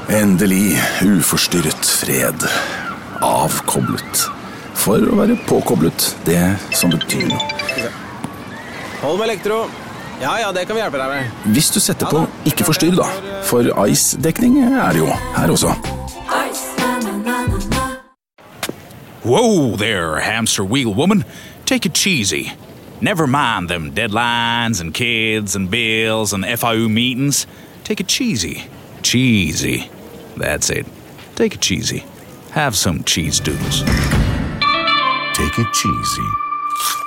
Endelig uforstyrret fred. Avkoblet. For å være påkoblet, det som betyr noe. Hold med elektro. Ja, det kan vi hjelpe deg med. Hvis du setter på ikke forstyrr da, for Ice-dekning er det jo her også. Whoa there, hamster wheel woman. Take it cheesy. Never mind them deadlines and kids and bills and FIU meetings. Take it cheesy. Cheesy. That's it. Take it cheesy. Have some cheese doodles. Take it cheesy.